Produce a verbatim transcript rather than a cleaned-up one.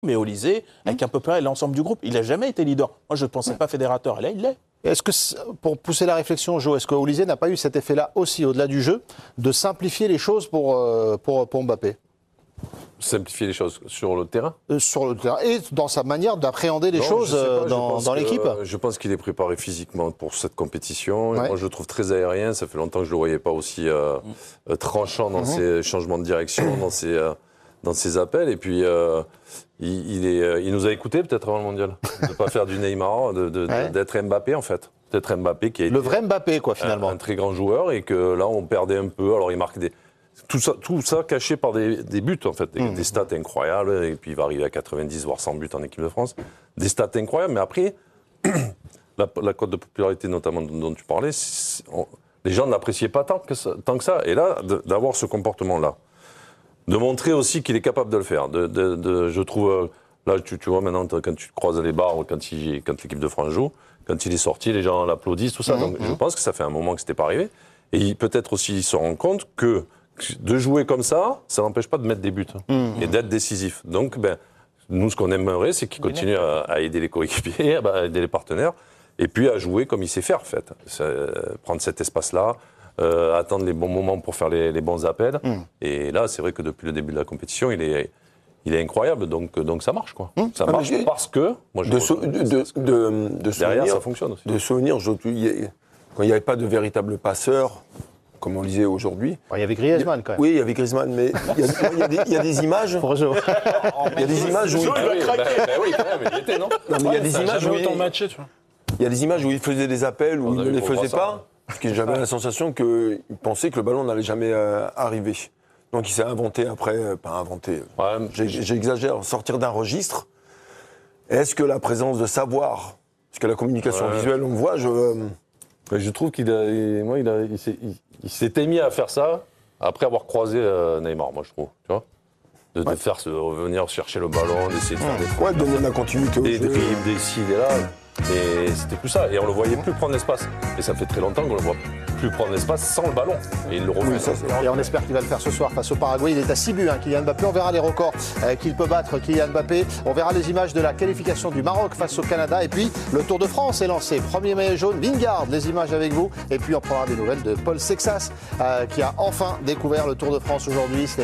mais Olysée, avec à peu près l'ensemble du groupe. Il n'a jamais été leader. Moi, je ne pensais pas fédérateur. Et là, il l'est. Est-ce que, pour pousser la réflexion, Jo, est-ce que Olysée n'a pas eu cet effet-là aussi, au-delà du jeu, de simplifier les choses pour, pour, pour Mbappé ? Simplifier les choses sur le terrain euh, Sur le terrain et dans sa manière d'appréhender les non, choses pas, dans, dans l'équipe. Euh, je pense qu'il est préparé physiquement pour cette compétition. Ouais. Moi, je le trouve très aérien. Ça fait longtemps que je ne le voyais pas aussi euh, mmh. tranchant dans mmh. ses changements de direction, dans ses, euh, dans ses appels. Et puis, euh, il, il, est, euh, il nous a écoutés peut-être avant le mondial. De ne pas faire du Neymar, de, de, ouais. d'être Mbappé en fait. Peut-être Mbappé qui a été le vrai Mbappé, quoi, finalement. Un, un très grand joueur et que là, on perdait un peu. Alors, il marque des... Tout ça, tout ça caché par des, des buts, en fait, des, mmh. des stats incroyables, et puis il va arriver à quatre-vingt-dix, voire cent buts en équipe de France. Des stats incroyables, mais après, la, la cote de popularité, notamment dont tu parlais, on, les gens ne l'appréciaient pas tant que, ça, tant que ça. Et là, de, d'avoir ce comportement-là, de montrer aussi qu'il est capable de le faire, de, de, de, je trouve, là, tu, tu vois, maintenant, quand tu croises les bars, quand, il, quand l'équipe de France joue, quand il est sorti, les gens l'applaudissent, tout ça. Mmh. Donc, mmh. je pense que ça fait un moment que ce n'était pas arrivé. Et peut-être aussi, il se rend compte que de jouer comme ça, ça n'empêche pas de mettre des buts mmh. et d'être décisif. Donc, ben, nous, ce qu'on aimerait, c'est qu'il continue à, à aider les coéquipiers, à aider les partenaires, et puis à jouer comme il sait faire, en fait. C'est, euh, prendre cet espace-là, euh, attendre les bons moments pour faire les, les bons appels. Mmh. Et là, c'est vrai que depuis le début de la compétition, il est, il est incroyable, donc, donc ça marche, quoi. Mmh. Ça ah, marche parce que... Moi, je de, so, de, de, de, de, de derrière, ça fonctionne aussi. De souvenirs, je, quand il n'y avait pas de véritable passeur, comme on lisait aujourd'hui. Il y avait Griezmann, quand même. Oui, il y avait Griezmann, mais il y a, il y a, des, il y a des images... Pour Joe. Il y a des images où... il va craquer. Ben oui, quand même, il était, non, non, mais il y a des images où... autant matché, tu vois. Il y a des images où il faisait des appels, où il ne les faisait pas, parce que j'avais la sensation qu'il pensait que le ballon n'allait jamais euh, arriver. Donc il s'est inventé après, euh, pas inventé, ouais, j'exagère, sortir d'un registre. Est-ce que la présence de savoir, parce que la communication ouais. visuelle, on le voit, je... Euh, je trouve qu'il a, il, moi, il, a, il, s'est, il, il s'était mis à faire ça après avoir croisé euh, Neymar, moi je trouve, tu vois, de, ouais. de faire se revenir chercher le ballon, d'essayer de faire des trucs, ouais, de donner de la continuité au des jeu, dribbles, des ci, des là, et c'était plus ça, et on le voyait plus prendre l'espace. Et ça fait très longtemps qu'on le voit plus prendre l'espace sans le ballon, et il le refait. Oui, et on espère qu'il va le faire ce soir face au Paraguay. Il est à six buts, hein, Kylian Mbappé. On verra les records euh, qu'il peut battre, Kylian Mbappé. On verra les images de la qualification du Maroc face au Canada. Et puis, le Tour de France est lancé. Premier maillot jaune, Vingegaard, les images avec vous. Et puis, on prendra des nouvelles de Paul Sexas, euh, qui a enfin découvert le Tour de France aujourd'hui.